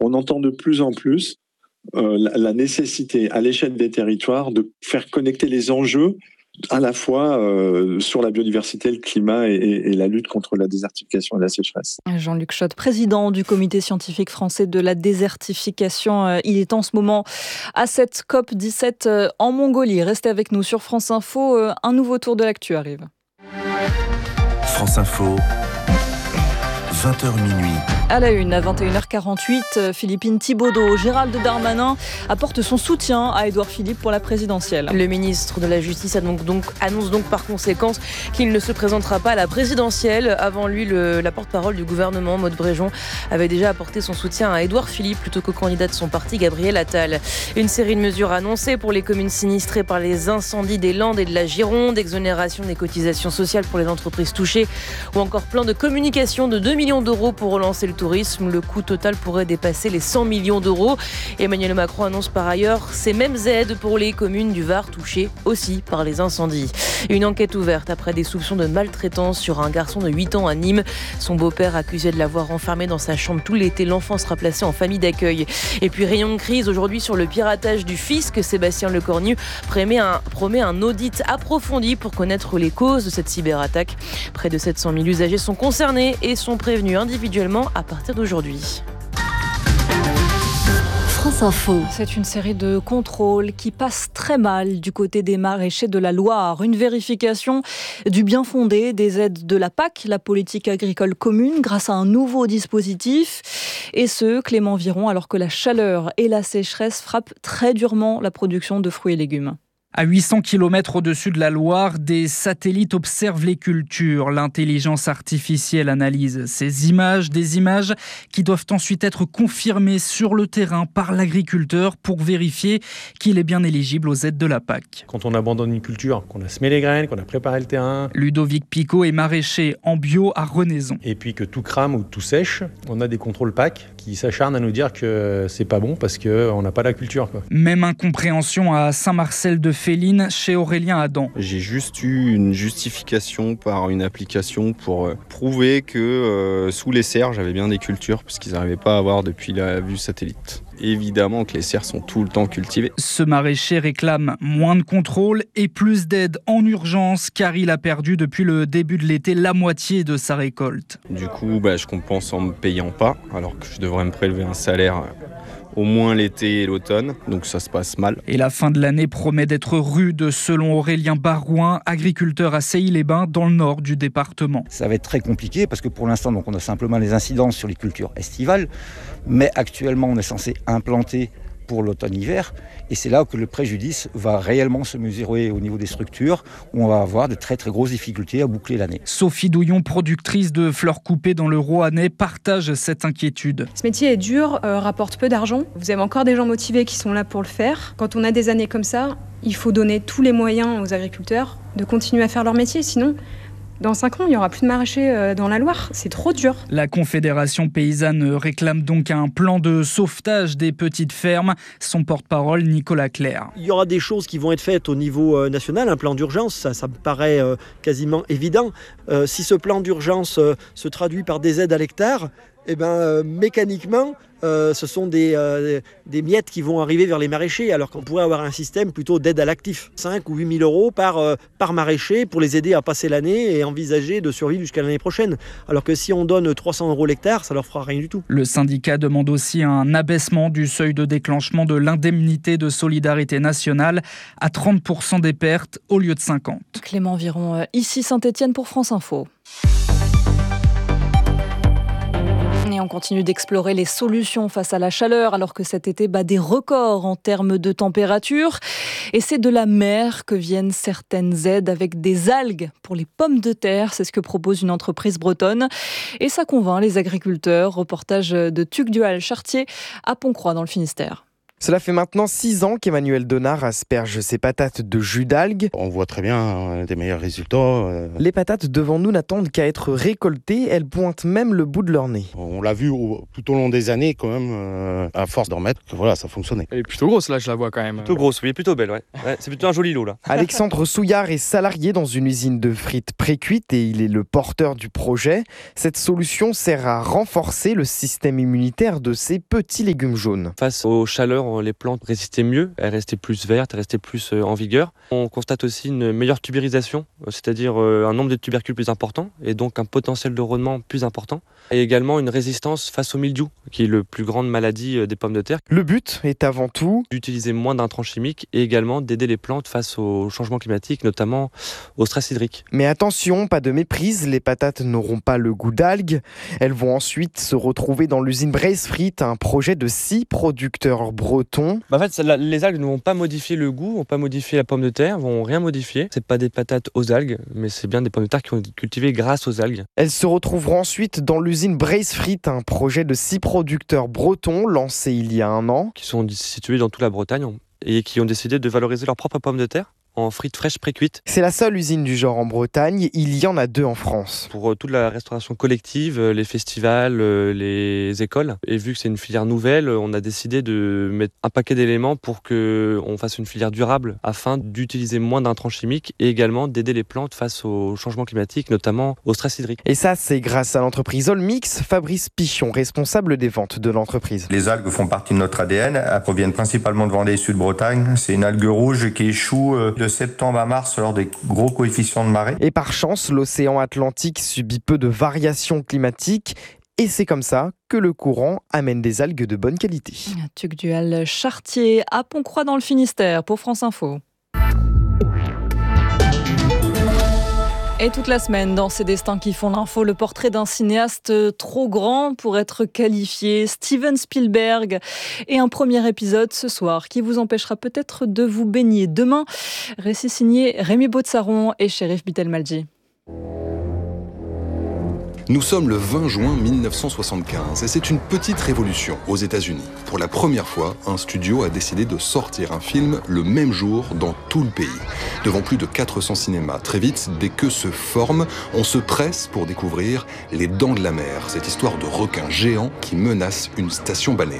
on entend de plus en plus la nécessité à l'échelle des territoires de faire connecter les enjeux à la fois sur la biodiversité, le climat et la lutte contre la désertification et la sécheresse. Jean-Luc Schott, président du comité scientifique français de la désertification. Il est en ce moment à cette COP17 en Mongolie. Restez avec nous sur France Info. Un nouveau tour de l'actu arrive. France Info, 20h minuit. À la une, à 21h48, Philippine Thibaudeau, Gérald Darmanin apporte son soutien à Édouard Philippe pour la présidentielle. Le ministre de la Justice annonce donc par conséquence qu'il ne se présentera pas à la présidentielle. Avant lui, la porte-parole du gouvernement, Maud Bréjon, avait déjà apporté son soutien à Édouard Philippe plutôt qu'au candidat de son parti, Gabriel Attal. Une série de mesures annoncées pour les communes sinistrées par les incendies des Landes et de la Gironde, exonération des cotisations sociales pour les entreprises touchées ou encore plan de communication de 2 millions d'euros pour relancer le tourisme. Le coût total pourrait dépasser les 100 millions d'euros. Emmanuel Macron annonce par ailleurs ces mêmes aides pour les communes du Var touchées aussi par les incendies. Une enquête ouverte après des soupçons de maltraitance sur un garçon de 8 ans à Nîmes. Son beau-père accusé de l'avoir enfermé dans sa chambre tout l'été. L'enfant sera placé en famille d'accueil. Et puis rayon de crise aujourd'hui sur le piratage du fisc. Sébastien Lecornu promet un audit approfondi pour connaître les causes de cette cyberattaque. Près de 700 000 usagers sont concernés et sont prévenus individuellement à partir d'aujourd'hui. France Info. C'est une série de contrôles qui passent très mal du côté des maraîchers de la Loire. Une vérification du bien fondé des aides de la PAC, la politique agricole commune, grâce à un nouveau dispositif. Et ce, Clément Viron, alors que la chaleur et la sécheresse frappent très durement la production de fruits et légumes. À 800 km au-dessus de la Loire, des satellites observent les cultures. L'intelligence artificielle analyse ces images, des images qui doivent ensuite être confirmées sur le terrain par l'agriculteur pour vérifier qu'il est bien éligible aux aides de la PAC. Quand on abandonne une culture, qu'on a semé les graines, qu'on a préparé le terrain. Ludovic Picot est maraîcher en bio à Renaison. Et puis que tout crame ou tout sèche, on a des contrôles PAC qui s'acharnent à nous dire que c'est pas bon parce qu'on n'a pas la culture, quoi. Même incompréhension à Saint-Marcel-de-Féline chez Aurélien Adam. J'ai juste eu une justification par une application pour prouver que sous les serres, j'avais bien des cultures puisqu'ils n'arrivaient pas à voir depuis la vue satellite. Évidemment que les serres sont tout le temps cultivées. Ce maraîcher réclame moins de contrôle et plus d'aide en urgence car il a perdu depuis le début de l'été la moitié de sa récolte. Du coup, je compense en me payant pas alors que je devrais me prélever un salaire au moins l'été et l'automne, donc ça se passe mal. Et la fin de l'année promet d'être rude selon Aurélien Barouin, agriculteur à Seilly-les-Bains dans le nord du département. Ça va être très compliqué parce que pour l'instant donc on a simplement les incidences sur les cultures estivales, mais actuellement on est censé implanter pour l'automne-hiver et c'est là que le préjudice va réellement se mesurer au niveau des structures où on va avoir de très très grosses difficultés à boucler l'année. Sophie Douillon, productrice de fleurs coupées dans le Roannais, partage cette inquiétude. Ce métier est dur, rapporte peu d'argent. Vous avez encore des gens motivés qui sont là pour le faire. Quand on a des années comme ça, il faut donner tous les moyens aux agriculteurs de continuer à faire leur métier, sinon dans 5 ans, il n'y aura plus de maraîchers dans la Loire. C'est trop dur. La Confédération paysanne réclame donc un plan de sauvetage des petites fermes. Son porte-parole, Nicolas Clerc. Il y aura des choses qui vont être faites au niveau national. Un plan d'urgence, ça me paraît quasiment évident. Si ce plan d'urgence se traduit par des aides à l'hectare, mécaniquement, ce sont des miettes qui vont arriver vers les maraîchers, alors qu'on pourrait avoir un système plutôt d'aide à l'actif. 5 ou 8 000 euros par maraîcher pour les aider à passer l'année et envisager de survivre jusqu'à l'année prochaine. Alors que si on donne 300 euros l'hectare, ça leur fera rien du tout. Le syndicat demande aussi un abaissement du seuil de déclenchement de l'indemnité de solidarité nationale à 30% des pertes au lieu de 50%. Clément Viron, ici Saint-Étienne pour France Info. Et on continue d'explorer les solutions face à la chaleur alors que cet été bat des records en termes de température. Et c'est de la mer que viennent certaines aides avec des algues pour les pommes de terre. C'est ce que propose une entreprise bretonne. Et ça convainc les agriculteurs. Reportage de Tugdual Chartier à Pontcroix dans le Finistère. Cela fait maintenant 6 ans qu'Emmanuel Donard asperge ses patates de jus d'algues. On voit très bien des meilleurs résultats. Les patates devant nous n'attendent qu'à être récoltées, elles pointent même le bout de leur nez. On l'a vu tout au long des années quand même, à force d'en mettre, que voilà, ça fonctionnait. Elle est plutôt grosse là, je la vois quand même. Plutôt grosse, oui, plutôt belle, ouais. C'est plutôt un joli lot là. Alexandre Souillard est salarié dans une usine de frites pré-cuites et il est le porteur du projet. Cette solution sert à renforcer le système immunitaire de ces petits légumes jaunes. Face aux chaleurs, les plantes résistaient mieux, elles restaient plus vertes, elles restaient plus en vigueur. On constate aussi une meilleure tubérisation, c'est-à-dire un nombre de tubercules plus important et donc un potentiel de rendement plus important. Et également une résistance face au mildiou, qui est la plus grande maladie des pommes de terre. Le but est avant tout d'utiliser moins d'intrants chimiques et également d'aider les plantes face au changement climatique, notamment au stress hydrique. Mais attention, pas de méprise, les patates n'auront pas le goût d'algues. Elles vont ensuite se retrouver dans l'usine Braise Frites, un projet de 6 producteurs bretons. En fait, les algues ne vont pas modifier le goût, vont pas modifier la pomme de terre, vont rien modifier. C'est pas des patates aux algues, mais c'est bien des pommes de terre qui ont été cultivées grâce aux algues. Elles se retrouveront ensuite dans l'usine Braise Frites, un projet de 6 producteurs bretons lancé il y a 1 an. Qui sont situés dans toute la Bretagne et qui ont décidé de valoriser leurs propres pommes de terre en frites fraîches pré-cuites. C'est la seule usine du genre en Bretagne, il y en a 2 en France. Pour toute la restauration collective, les festivals, les écoles, et vu que c'est une filière nouvelle, on a décidé de mettre un paquet d'éléments pour qu'on fasse une filière durable afin d'utiliser moins d'intrants chimiques et également d'aider les plantes face au changement climatique, notamment au stress hydrique. Et ça, c'est grâce à l'entreprise Olmix, Fabrice Pichon, responsable des ventes de l'entreprise. Les algues font partie de notre ADN, elles proviennent principalement de Vendée et Sud-Bretagne. C'est une algue rouge qui échoue de septembre à mars lors des gros coefficients de marée. Et par chance, l'océan Atlantique subit peu de variations climatiques. Et c'est comme ça que le courant amène des algues de bonne qualité. Tugdual Chartier à Pontcroix dans le Finistère pour France Info. Et toute la semaine, dans ces destins qui font l'info, le portrait d'un cinéaste trop grand pour être qualifié, Steven Spielberg. Et un premier épisode ce soir qui vous empêchera peut-être de vous baigner demain. Récit signé Rémi Baudsaron et Chérif Bitelmalji. Nous sommes le 20 juin 1975 et c'est une petite révolution aux États-Unis. Pour la première fois, un studio a décidé de sortir un film le même jour dans tout le pays. Devant plus de 400 cinémas, très vite, des queues se forment, on se presse pour découvrir Les Dents de la Mer, cette histoire de requin géant qui menace une station balnéaire.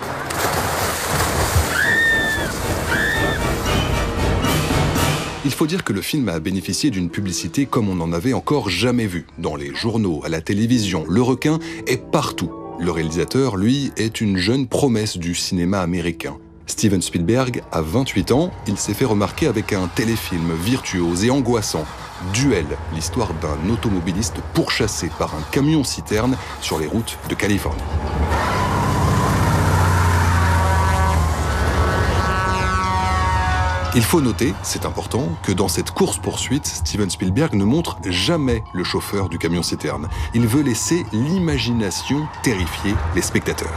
Il faut dire que le film a bénéficié d'une publicité comme on n'en avait encore jamais vu. Dans les journaux, à la télévision, le requin est partout. Le réalisateur, lui, est une jeune promesse du cinéma américain. Steven Spielberg a 28 ans, il s'est fait remarquer avec un téléfilm virtuose et angoissant. Duel, l'histoire d'un automobiliste pourchassé par un camion-citerne sur les routes de Californie. Il faut noter, c'est important, que dans cette course-poursuite, Steven Spielberg ne montre jamais le chauffeur du camion-citerne. Il veut laisser l'imagination terrifier les spectateurs.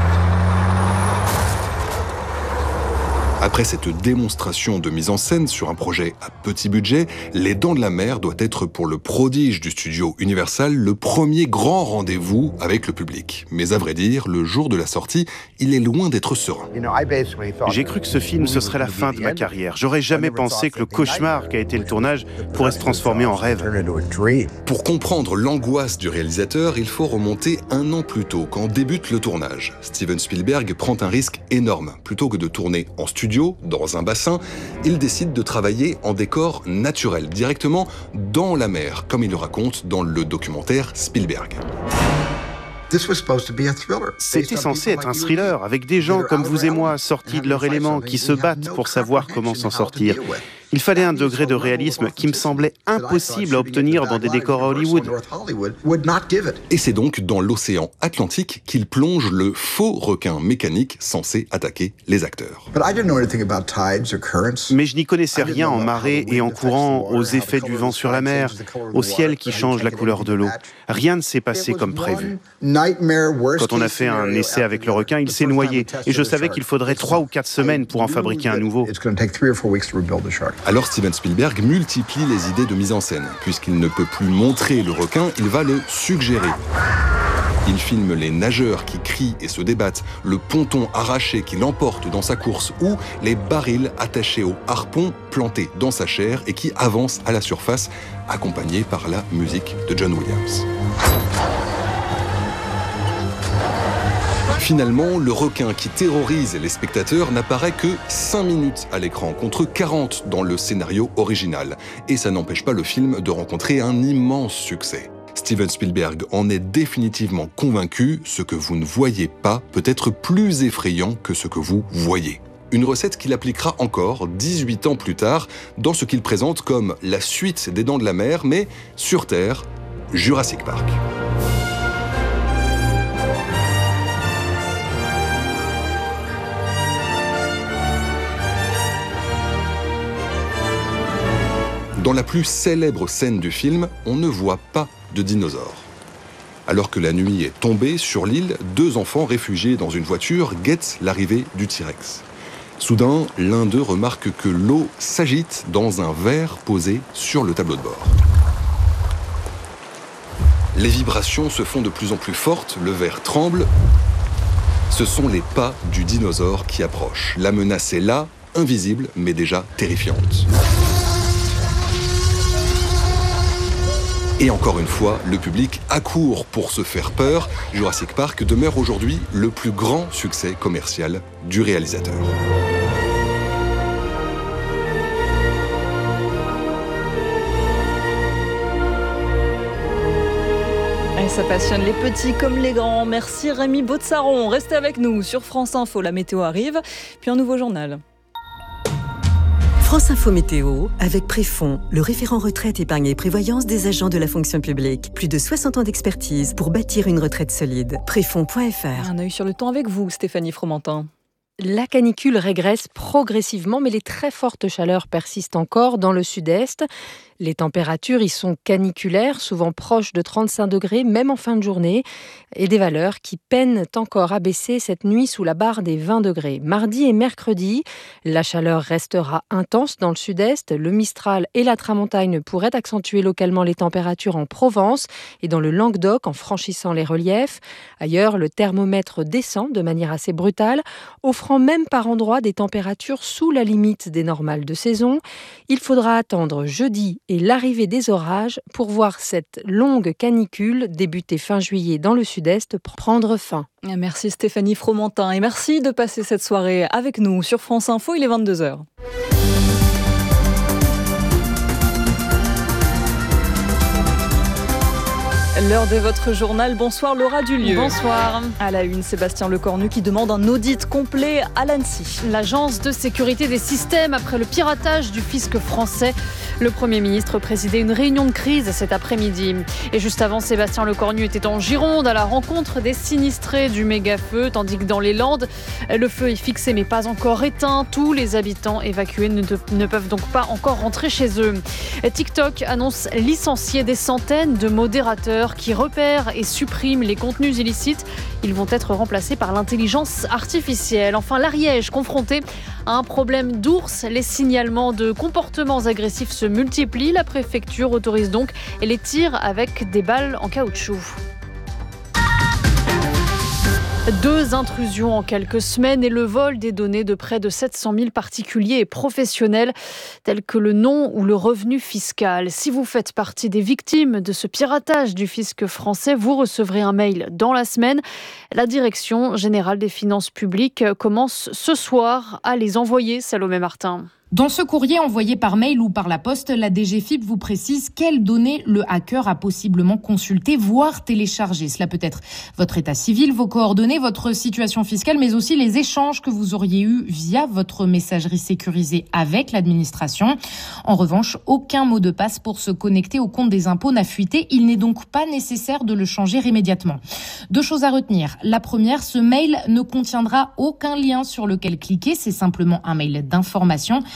Après cette démonstration de mise en scène sur un projet à petit budget, Les Dents de la Mer doit être pour le prodige du studio Universal le premier grand rendez-vous avec le public. Mais à vrai dire, le jour de la sortie, il est loin d'être serein. J'ai cru que ce film, ce serait la fin de ma carrière. J'aurais jamais pensé que le cauchemar qu'a été le tournage pourrait se transformer en rêve. Pour comprendre l'angoisse du réalisateur, il faut remonter 1 an plus tôt, quand débute le tournage. Steven Spielberg prend un risque énorme. Plutôt que de tourner en studio, dans un bassin, il décide de travailler en décor naturel, directement dans la mer, comme il le raconte dans le documentaire Spielberg. C'était censé être un thriller, avec des gens comme vous et moi, sortis de leur élément, qui se battent pour savoir comment s'en sortir. Il fallait un degré de réalisme qui me semblait impossible à obtenir dans des décors à Hollywood. Et c'est donc dans l'océan Atlantique qu'il plonge le faux requin mécanique censé attaquer les acteurs. Mais je n'y connaissais rien en marée et en courant, aux effets du vent sur la mer, au ciel qui change la couleur de l'eau. Rien ne s'est passé comme prévu. Quand on a fait un essai avec le requin, il s'est noyé. Et je savais qu'il faudrait 3 ou 4 semaines pour en fabriquer un nouveau. Alors Steven Spielberg multiplie les idées de mise en scène. Puisqu'il ne peut plus montrer le requin, il va le suggérer. Il filme les nageurs qui crient et se débattent, le ponton arraché qui l'emporte dans sa course ou les barils attachés au harpon plantés dans sa chair et qui avancent à la surface, accompagnés par la musique de John Williams. Finalement, le requin qui terrorise les spectateurs n'apparaît que 5 minutes à l'écran, contre 40 dans le scénario original. Et ça n'empêche pas le film de rencontrer un immense succès. Steven Spielberg en est définitivement convaincu, ce que vous ne voyez pas peut être plus effrayant que ce que vous voyez. Une recette qu'il appliquera encore 18 ans plus tard dans ce qu'il présente comme la suite des Dents de la Mer, mais sur Terre, Jurassic Park. Dans la plus célèbre scène du film, on ne voit pas de dinosaures. Alors que la nuit est tombée sur l'île, 2 enfants réfugiés dans une voiture guettent l'arrivée du T-Rex. Soudain, l'un d'eux remarque que l'eau s'agite dans un verre posé sur le tableau de bord. Les vibrations se font de plus en plus fortes, le verre tremble. Ce sont les pas du dinosaure qui approchent. La menace est là, invisible, mais déjà terrifiante. Et encore une fois, le public accourt pour se faire peur. Jurassic Park demeure aujourd'hui le plus grand succès commercial du réalisateur. Et ça passionne les petits comme les grands. Merci Rémi Baudsaron. Restez avec nous sur France Info, la météo arrive, puis un nouveau journal. France Info Météo, avec Préfond, le référent retraite, épargne et prévoyance des agents de la fonction publique. Plus de 60 ans d'expertise pour bâtir une retraite solide. Préfond.fr. Un œil sur le temps avec vous, Stéphanie Fromentin. La canicule régresse progressivement, mais les très fortes chaleurs persistent encore dans le sud-est. Les températures y sont caniculaires, souvent proches de 35 degrés, même en fin de journée, et des valeurs qui peinent encore à baisser cette nuit sous la barre des 20 degrés. Mardi et mercredi, la chaleur restera intense dans le sud-est. Le Mistral et la Tramontagne pourraient accentuer localement les températures en Provence et dans le Languedoc en franchissant les reliefs. Ailleurs, le thermomètre descend de manière assez brutale, offrant même par endroits des températures sous la limite des normales de saison. Il faudra attendre jeudi et l'arrivée des orages pour voir cette longue canicule débutée fin juillet dans le sud-est prendre fin. Merci Stéphanie Fromentin et merci de passer cette soirée avec nous sur France Info, il est 22h. L'heure de votre journal. Bonsoir Laura Dulieu. Bonsoir. À la une, Sébastien Lecornu qui demande un audit complet à l'ANSSI. L'agence de sécurité des systèmes après le piratage du fisc français. Le Premier ministre présidait une réunion de crise cet après-midi. Et juste avant, Sébastien Lecornu était en Gironde à la rencontre des sinistrés du méga-feu, tandis que dans les Landes, le feu est fixé mais pas encore éteint. Tous les habitants évacués ne peuvent donc pas encore rentrer chez eux. TikTok annonce licencier des centaines de modérateurs qui repèrent et suppriment les contenus illicites. Ils vont être remplacés par l'intelligence artificielle. Enfin, l'Ariège confronté à un problème d'ours. Les signalements de comportements agressifs se multiplient. La préfecture autorise donc les tirs avec des balles en caoutchouc. 2 intrusions en quelques semaines et le vol des données de près de 700 000 particuliers et professionnels, tels que le nom ou le revenu fiscal. Si vous faites partie des victimes de ce piratage du fisc français, vous recevrez un mail dans la semaine. La Direction générale des finances publiques commence ce soir à les envoyer, Salomé Martin. Dans ce courrier envoyé par mail ou par la poste, la DGFiP vous précise quelles données le hacker a possiblement consultées, voire téléchargées. Cela peut être votre état civil, vos coordonnées, votre situation fiscale, mais aussi les échanges que vous auriez eus via votre messagerie sécurisée avec l'administration. En revanche, aucun mot de passe pour se connecter au compte des impôts n'a fuité. Il n'est donc pas nécessaire de le changer immédiatement. 2 choses à retenir. La première, ce mail ne contiendra aucun lien sur lequel cliquer. C'est simplement un mail d'information.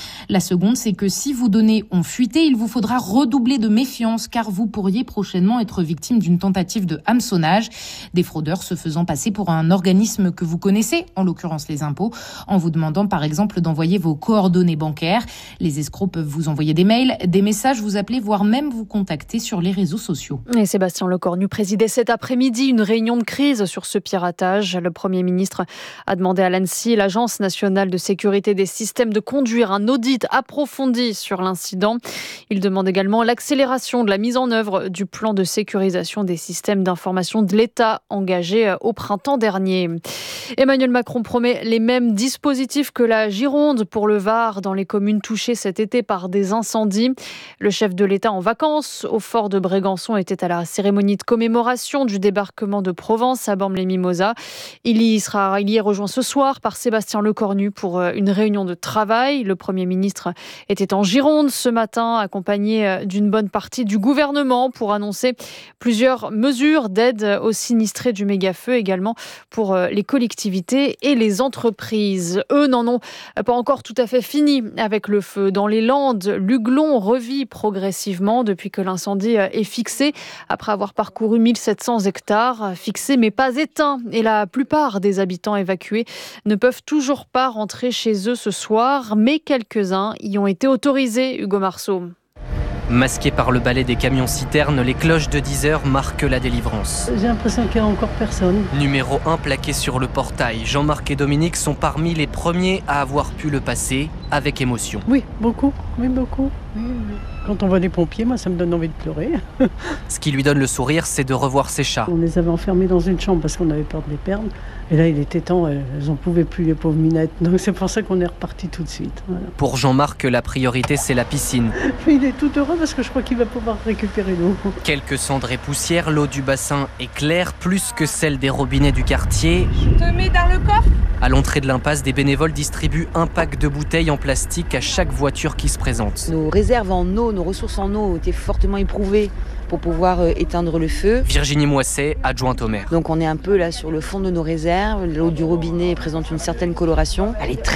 La seconde, c'est que si vos données ont fuité, il vous faudra redoubler de méfiance car vous pourriez prochainement être victime d'une tentative de hameçonnage. Des fraudeurs se faisant passer pour un organisme que vous connaissez, en l'occurrence les impôts, en vous demandant par exemple d'envoyer vos coordonnées bancaires. Les escrocs peuvent vous envoyer des mails, des messages, vous appeler, voire même vous contacter sur les réseaux sociaux. Et Sébastien Lecornu présidait cet après-midi une réunion de crise sur ce piratage. Le Premier ministre a demandé à l'ANSSI, l'Agence nationale de sécurité des systèmes, de conduire un audit approfondi sur l'incident. Il demande également l'accélération de la mise en œuvre du plan de sécurisation des systèmes d'information de l'État engagé au printemps dernier. Emmanuel Macron promet les mêmes dispositifs que la Gironde pour le Var dans les communes touchées cet été par des incendies. Le chef de l'État en vacances au fort de Brégançon était à la cérémonie de commémoration du débarquement de Provence à Bormes-les-Mimosas. Il y est rejoint ce soir par Sébastien Lecornu pour une réunion de travail. Le Premier ministre était en Gironde ce matin, accompagné d'une bonne partie du gouvernement pour annoncer plusieurs mesures d'aide aux sinistrés du méga-feu, également pour les collectivités et les entreprises. Eux n'en ont pas encore tout à fait fini avec le feu. Dans les Landes, l'Huglon revit progressivement depuis que l'incendie est fixé, après avoir parcouru 1700 hectares, fixé mais pas éteint. Et la plupart des habitants évacués ne peuvent toujours pas rentrer chez eux ce soir, mais quelques-uns y ont été autorisés, Hugo Marceau. Masqués par le balai des camions-citernes, les cloches de 10h marquent la délivrance. J'ai l'impression qu'il n'y a encore personne. Numéro 1 plaqué sur le portail. Jean-Marc et Dominique sont parmi les premiers à avoir pu le passer avec émotion. Oui, beaucoup. Oui, beaucoup. Oui. Quand on voit les pompiers, moi, ça me donne envie de pleurer. Ce qui lui donne le sourire, c'est de revoir ses chats. On les avait enfermés dans une chambre parce qu'on avait peur de les perdre. Et là, il était temps, elles n'en pouvaient plus, les pauvres minettes. Donc c'est pour ça qu'on est reparti tout de suite. Voilà. Pour Jean-Marc, la priorité, c'est la piscine. Il est tout heureux parce que je crois qu'il va pouvoir récupérer l'eau. Quelques cendres et poussières, l'eau du bassin est claire, plus que celle des robinets du quartier. Je te mets dans le coffre. À l'entrée de l'impasse, des bénévoles distribuent un pack de bouteilles en plastique à chaque voiture qui se présente. Nos réserves en eau, nos ressources en eau ont été fortement éprouvées pour pouvoir éteindre le feu. Virginie Moisset, adjointe au maire. Donc on est un peu là sur le fond de nos réserves. L'eau du robinet présente une certaine coloration. Elle est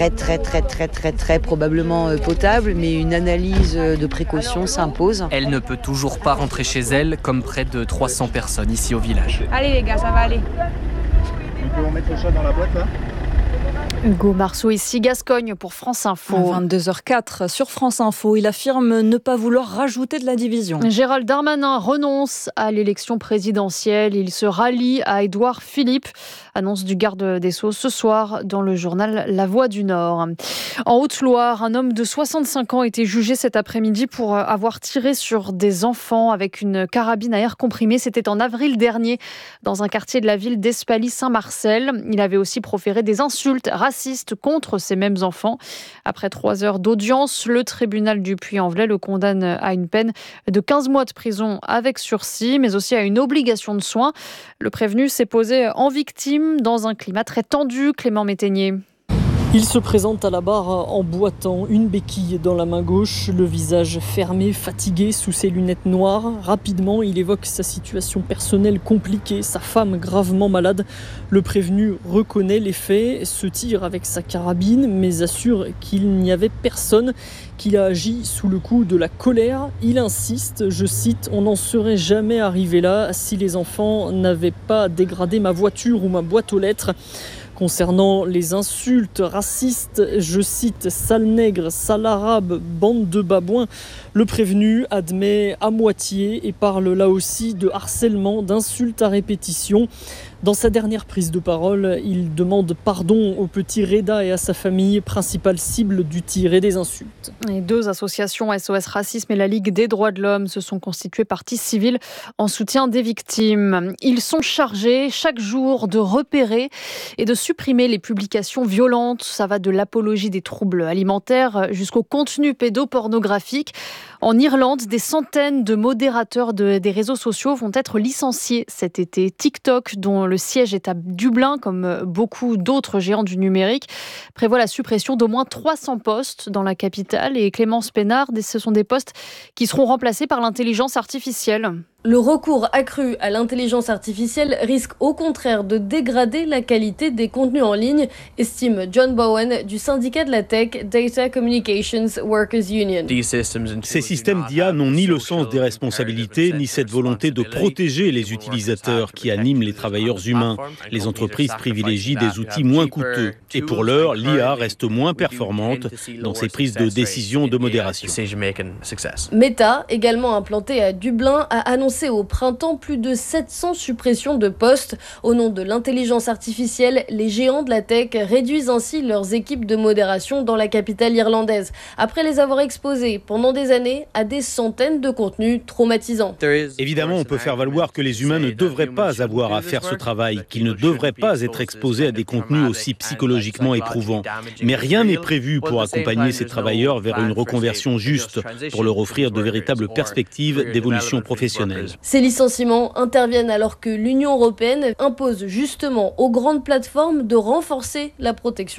très probablement potable, mais une analyse de précaution s'impose. Elle ne peut toujours pas rentrer chez elle, comme près de 300 personnes ici au village. Allez les gars, ça va aller. Nous pouvons mettre le chat dans la boîte là ? Hugo Marceau, ici Gascogne pour France Info. 22h04 sur France Info. Il affirme ne pas vouloir rajouter de la division. Gérald Darmanin renonce à l'élection présidentielle. Il se rallie à Édouard Philippe. Annonce du garde des Sceaux ce soir dans le journal La Voix du Nord. En Haute-Loire, un homme de 65 ans a été jugé cet après-midi pour avoir tiré sur des enfants avec une carabine à air comprimé. C'était en avril dernier dans un quartier de la ville d'Espaly-Saint-Marcel. Il avait aussi proféré des insultes racistes contre ces mêmes enfants. Après 3 heures d'audience, le tribunal du Puy-en-Velay le condamne à une peine de 15 mois de prison avec sursis, mais aussi à une obligation de soins. Le prévenu s'est posé en victime dans un climat très tendu. Clément Métainier. Il se présente à la barre en boitant, une béquille dans la main gauche, le visage fermé, fatigué sous ses lunettes noires. Rapidement, il évoque sa situation personnelle compliquée, sa femme gravement malade. Le prévenu reconnaît les faits, se tire avec sa carabine, mais assure qu'il n'y avait personne, qu'il a agi sous le coup de la colère. Il insiste, je cite, « On n'en serait jamais arrivé là si les enfants n'avaient pas dégradé ma voiture ou ma boîte aux lettres ». Concernant les insultes racistes, je cite « sale nègre, sale arabe, bande de babouins », le prévenu admet à moitié et parle là aussi de harcèlement, d'insultes à répétition. Dans sa dernière prise de parole, il demande pardon au petit Reda et à sa famille, principale cible du tir et des insultes. Les 2 associations SOS Racisme et la Ligue des droits de l'homme se sont constituées partie civile en soutien des victimes. Ils sont chargés chaque jour de repérer et de supprimer les publications violentes. Ça va de l'apologie des troubles alimentaires jusqu'au contenu pédopornographique. En Irlande, des centaines de modérateurs des réseaux sociaux vont être licenciés cet été. TikTok, dont le siège est à Dublin, comme beaucoup d'autres géants du numérique, prévoit la suppression d'au moins 300 postes dans la capitale. Et Clémence Pénard, ce sont des postes qui seront remplacés par l'intelligence artificielle. Le recours accru à l'intelligence artificielle risque au contraire de dégrader la qualité des contenus en ligne, estime John Bowen du syndicat de la tech Data Communications Workers Union. Ces systèmes d'IA n'ont ni le sens des responsabilités, ni cette volonté de protéger les utilisateurs qui animent les travailleurs humains. Les entreprises privilégient des outils moins coûteux. Et pour l'heure, l'IA reste moins performante dans ses prises de décision de modération. Meta, également implanté à Dublin, a annoncé au printemps plus de 700 suppressions de postes. Au nom de l'intelligence artificielle, les géants de la tech réduisent ainsi leurs équipes de modération dans la capitale irlandaise, après les avoir exposés pendant des années à des centaines de contenus traumatisants. Évidemment, on peut faire valoir que les humains ne devraient pas avoir à faire ce travail, qu'ils ne devraient pas être exposés à des contenus aussi psychologiquement éprouvants. Mais rien n'est prévu pour accompagner ces travailleurs vers une reconversion juste, pour leur offrir de véritables perspectives d'évolution professionnelle. Ces licenciements interviennent alors que l'Union européenne impose justement aux grandes plateformes de renforcer la protection